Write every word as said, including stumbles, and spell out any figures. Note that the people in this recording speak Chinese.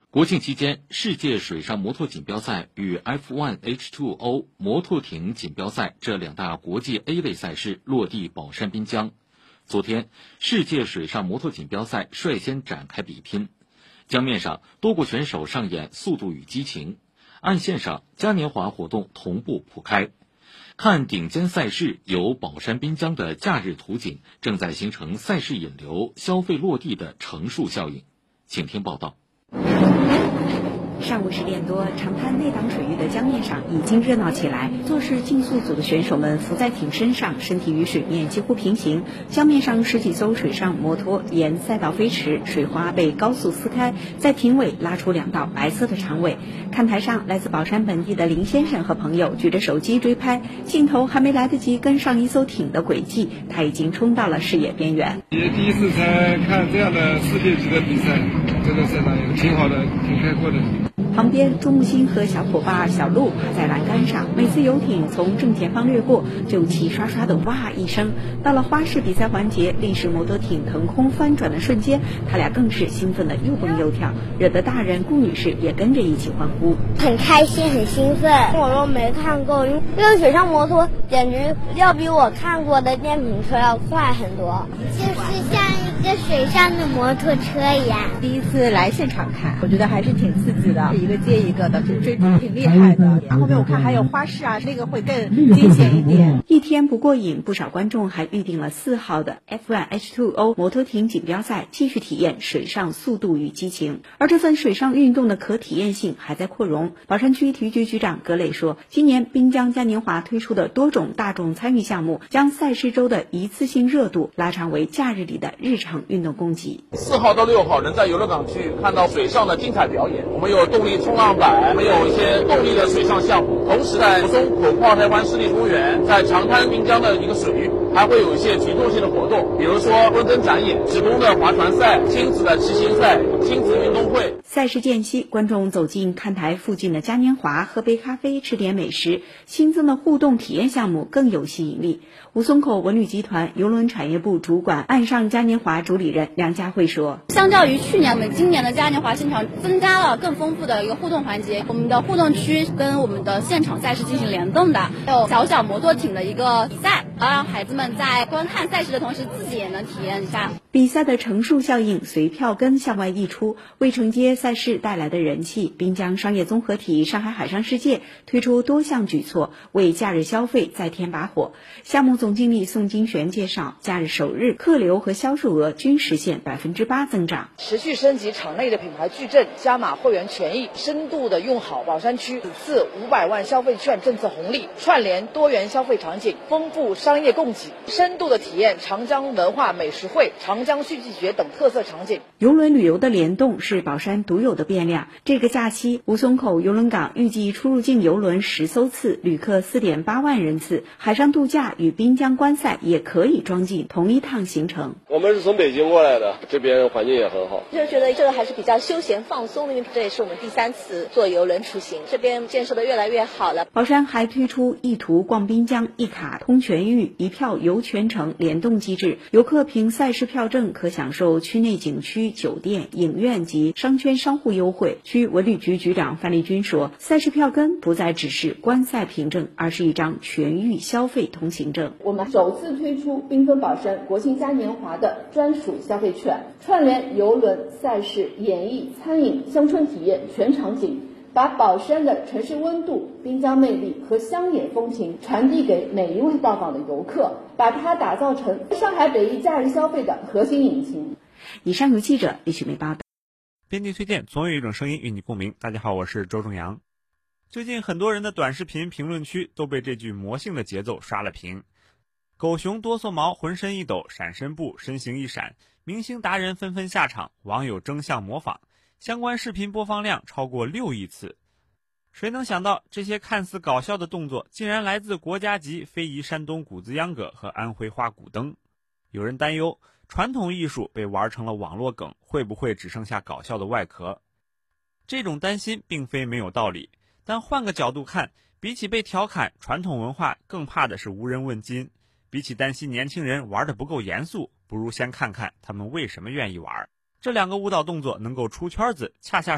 国庆期间，世界水上摩托锦标赛与 F 一 H 二 O 摩托艇锦标赛这两大国际 A 类赛事落地宝山滨江。昨天，世界水上摩托锦标赛率先展开比拼，江面上多国选手上演速度与激情，岸线上嘉年华活动同步铺开。看顶尖赛事游宝山滨江的假日图景，正在形成赛事引流、消费落地的乘数效应。请听报道。 上午十点多，长滩内档水域的江面上已经热闹起来。做事竞速组的选手们浮在艇身上，身体与水面几乎平行。江面上十几艘水上摩托沿赛道飞驰，水花被高速撕开，在艇尾拉出两道白色的长尾。看台上，来自宝山本地的林先生和朋友举着手机追拍，镜头还没来得及跟上一艘艇的轨迹，他已经冲到了视野边缘。 也第一次才看这样的世界级的比赛，这个赛场也挺好的，挺开阔的。 旁边，朱木星和小伙伴小鹿趴在栏杆上，每次游艇从正前方掠过，就齐刷刷的哇一声。到了花式比赛环节，历史摩托艇腾空翻转的瞬间，他俩更是兴奋的又蹦又跳，惹得大人顾女士也跟着一起欢呼。 很开心，很兴奋。我都没看过，这个水上摩托简直要比我看过的电瓶车要快很多，就是像一个水上的摩托车一样。 第一次来现场看，我觉得还是挺刺激的，一个接一个的，这追逐挺厉害的。然后后面我看还有花式啊，那个会更惊险一点。 一天不过瘾，不少观众还预定了四号的 F 一 H 二 O 摩托艇锦标赛，继续体验水上速度与激情。而这份水上运动的可体验性还在扩容。宝山区体育局局长葛磊说，今年滨江嘉年华推出的多种大众参与项目，将赛事周的一次性热度拉长为假日里的日常运动供给。 四号到六号能在游乐港区看到水上的精彩表演，我们有动力冲浪板，我们有一些动力的水上项目。同时在吴淞口炮台湾湿地公园，在长滩滨江的一个水域，还会有一些举重性的活动，比如说温灯展演、职工的划船赛、亲子的骑行赛、亲子运动会。 赛事间隙，观众走进看台附近的嘉年华，喝杯咖啡，吃点美食，新增的互动体验项目更有吸引力。吴淞口文旅集团邮轮产业部主管岸上嘉年华主理人梁佳慧说， 相较于去年，我们今年的嘉年华现场增加了更丰富的一个互动环节，我们的互动区跟我们的现场赛事进行联动的，还有小小摩托艇的一个比赛，让孩子们在观看赛事的同时自己也能体验一下。 比赛的乘数效应随票根向外溢出，为承接赛事带来的人气，滨江商业综合体上海海上世界推出多项举措，为假日消费再添把火。项目总经理宋金璇介绍，假日首日客流和销售额均实现百分之八增长， 持续升级场内的品牌矩阵，加码会员权益，深度的用好宝山区此次五百万消费券政策红利，串联多元消费场景，丰富商业供给，深度的体验长江文化美食会、长江戏剧节等特色场景。 邮轮旅游的联动是宝山独有的变量。这个假期，吴淞口邮轮港预计出入境邮轮十艘次，旅客 四点八万人次，海上度假与滨江观赛也可以装进同一趟行程。 我们是从北京过来的，这边环境也很好， 就觉得这个还是比较休闲放松的，因为这也是我们第三次坐邮轮出行，这边建设的越来越好了。 宝山还推出一途逛滨江、一卡通全域、一票游全程联动机制，游客凭赛事票证可享受区内景区、酒店、影院及商圈商户优惠。区文旅局局长范丽君说，赛事票根不再只是观赛凭证，而是一张全域消费通行证。 我们首次推出缤纷宝山国庆嘉年华的专属消费券，串联邮轮、赛事、演艺、餐饮、乡村体验全场景，把宝山的城市温度、滨江魅力和乡野风情传递给每一位到访的游客，把它打造成上海北翼假日消费的核心引擎。 以上由记者李雪梅报道。 编辑推荐，总有一种声音与你共鸣。大家好，我是周正阳。最近很多人的短视频评论区都被这句魔性的节奏刷了屏。狗熊哆嗦毛浑身一抖，闪身步身形一闪，明星达人纷纷下场，网友争相模仿，相关视频播放量超过六亿次。谁能想到这些看似搞笑的动作竟然来自国家级非遗山东谷子秧歌和安徽花鼓灯？有人担忧传统艺术被玩成了网络梗，会不会只剩下搞笑的外壳？这种担心并非没有道理，但换个角度看，比起被调侃，传统文化更怕的是无人问津。比起担心年轻人玩得不够严肃，不如先看看他们为什么愿意玩。这两个舞蹈动作能够出圈子，恰恰